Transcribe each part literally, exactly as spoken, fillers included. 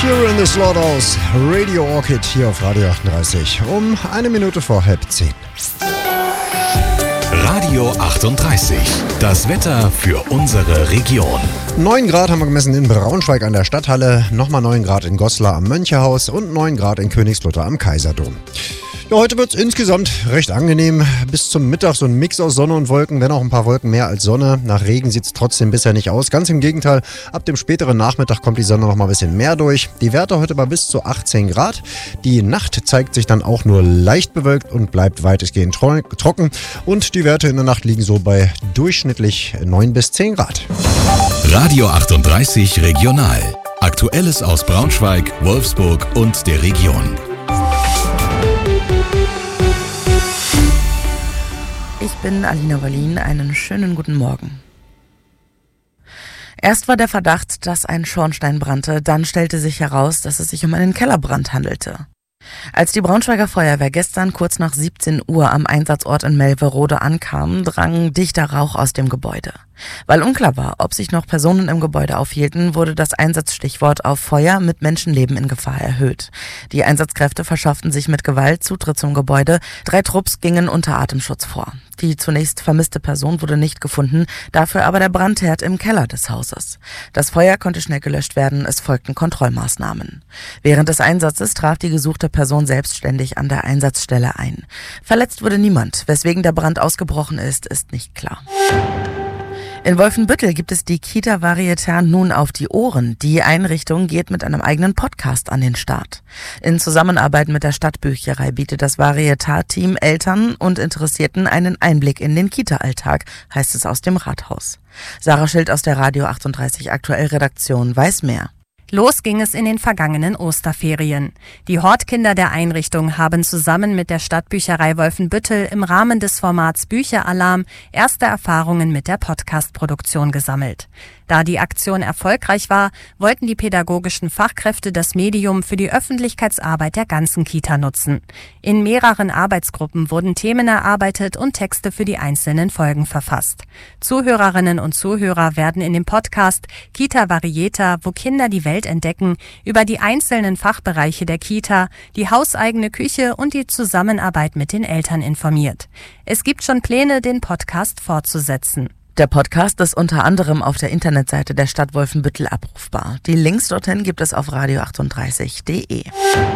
Fury in the Slaughterhouse, Radio Orchid hier auf Radio achtunddreißig, um eine Minute vor halb zehn. Radio achtunddreißig, das Wetter für unsere Region. neun Grad haben wir gemessen in Braunschweig an der Stadthalle, nochmal neun Grad in Goslar am Mönchehaus und neun Grad in Königslutter am Kaiserdom. Ja, heute wird es insgesamt recht angenehm. Bis zum Mittag so ein Mix aus Sonne und Wolken, wenn auch ein paar Wolken mehr als Sonne. Nach Regen sieht es trotzdem bisher nicht aus. Ganz im Gegenteil, ab dem späteren Nachmittag kommt die Sonne noch mal ein bisschen mehr durch. Die Werte heute bei bis zu achtzehn Grad. Die Nacht zeigt sich dann auch nur leicht bewölkt und bleibt weitestgehend tro- trocken. Und die Werte in der Nacht liegen so bei durchschnittlich neun bis zehn Grad. Radio achtunddreißig Regional. Aktuelles aus Braunschweig, Wolfsburg und der Region. Ich bin Alina Berlin, einen schönen guten Morgen. Erst war der Verdacht, dass ein Schornstein brannte, dann stellte sich heraus, dass es sich um einen Kellerbrand handelte. Als die Braunschweiger Feuerwehr gestern kurz nach siebzehn Uhr am Einsatzort in Melverode ankam, drang dichter Rauch aus dem Gebäude. Weil unklar war, ob sich noch Personen im Gebäude aufhielten, wurde das Einsatzstichwort auf Feuer mit Menschenleben in Gefahr erhöht. Die Einsatzkräfte verschafften sich mit Gewalt Zutritt zum Gebäude. Drei Trupps gingen unter Atemschutz vor. Die zunächst vermisste Person wurde nicht gefunden, dafür aber der Brandherd im Keller des Hauses. Das Feuer konnte schnell gelöscht werden, es folgten Kontrollmaßnahmen. Während des Einsatzes traf die gesuchte Person selbstständig an der Einsatzstelle ein. Verletzt wurde niemand, weswegen der Brand ausgebrochen ist, ist nicht klar. In Wolfenbüttel gibt es die Kita Varieté nun auf die Ohren. Die Einrichtung geht mit einem eigenen Podcast an den Start. In Zusammenarbeit mit der Stadtbücherei bietet das Varieté-Team Eltern und Interessierten einen Einblick in den Kita-Alltag, heißt es aus dem Rathaus. Sarah Schild aus der Radio achtunddreißig Aktuell Redaktion weiß mehr. Los ging es in den vergangenen Osterferien. Die Hortkinder der Einrichtung haben zusammen mit der Stadtbücherei Wolfenbüttel im Rahmen des Formats Bücheralarm erste Erfahrungen mit der Podcast-Produktion gesammelt. Da die Aktion erfolgreich war, wollten die pädagogischen Fachkräfte das Medium für die Öffentlichkeitsarbeit der ganzen Kita nutzen. In mehreren Arbeitsgruppen wurden Themen erarbeitet und Texte für die einzelnen Folgen verfasst. Zuhörerinnen und Zuhörer werden in dem Podcast Kita Varieté, wo Kinder die Welt entdecken, über die einzelnen Fachbereiche der Kita, die hauseigene Küche und die Zusammenarbeit mit den Eltern informiert. Es gibt schon Pläne, den Podcast fortzusetzen. Der Podcast ist unter anderem auf der Internetseite der Stadt Wolfenbüttel abrufbar. Die Links dorthin gibt es auf radio achtunddreißig punkt de.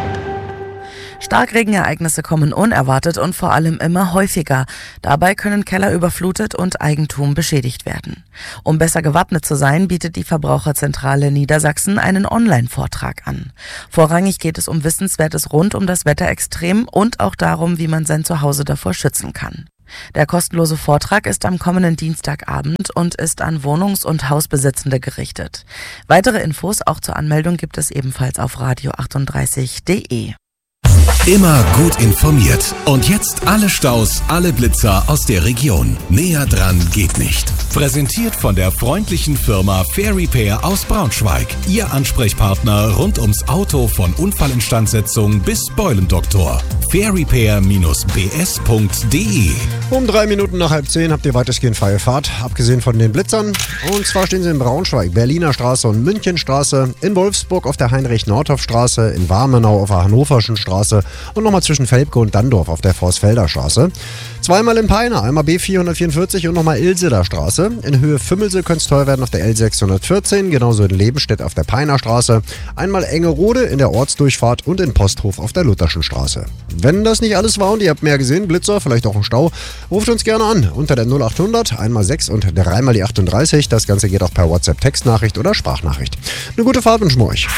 Starkregenereignisse kommen unerwartet und vor allem immer häufiger. Dabei können Keller überflutet und Eigentum beschädigt werden. Um besser gewappnet zu sein, bietet die Verbraucherzentrale Niedersachsen einen Online-Vortrag an. Vorrangig geht es um Wissenswertes rund um das Wetterextrem und auch darum, wie man sein Zuhause davor schützen kann. Der kostenlose Vortrag ist am kommenden Dienstagabend und ist an Wohnungs- und Hausbesitzende gerichtet. Weitere Infos auch zur Anmeldung gibt es ebenfalls auf radio achtunddreißig punkt de. Immer gut informiert. Und jetzt alle Staus, alle Blitzer aus der Region. Näher dran geht nicht. Präsentiert von der freundlichen Firma Fair Repair aus Braunschweig. Ihr Ansprechpartner rund ums Auto von Unfallinstandsetzung bis Beulendoktor. fair repair Bindestrich b s punkt de. Um drei Minuten nach halb zehn habt ihr weitestgehend freie Fahrt, abgesehen von den Blitzern. Und zwar stehen sie in Braunschweig, Berliner Straße und Münchenstraße, in Wolfsburg auf der Heinrich-Nordhoff-Straße, in Warmenau auf der Hannoverschen Straße und nochmal zwischen Velpke und Dandorf auf der Forstfelder Straße. Zweimal in Peine, einmal B vierhundertvierundvierzig und nochmal Ilseler Straße. In Höhe Fümmelse könnte es teuer werden auf der L sechshundertvierzehn, genauso in Lebenstedt auf der Peiner Straße. Einmal Engerode in der Ortsdurchfahrt und in Posthof auf der Lutherschen Straße. Wenn das nicht alles war und ihr habt mehr gesehen, Blitzer, vielleicht auch einen Stau, ruft uns gerne an unter der null achthundert, einmal sechs und dreimal die achtunddreißig. Das Ganze geht auch per WhatsApp-Textnachricht oder Sprachnachricht. Eine gute Fahrt wünschen wir euch.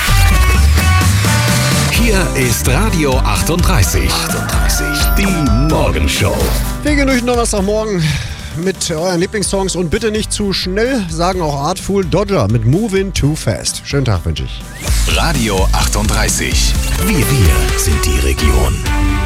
Hier ist Radio achtunddreißig. achtunddreißig. Die Morgenshow. Wir gehen durch den Donnerstagmorgen mit euren Lieblingssongs und bitte nicht zu schnell, sagen auch Artful Dodger mit Moving Too Fast. Schönen Tag wünsche ich. Radio achtunddreißig. Wir, wir sind die Region.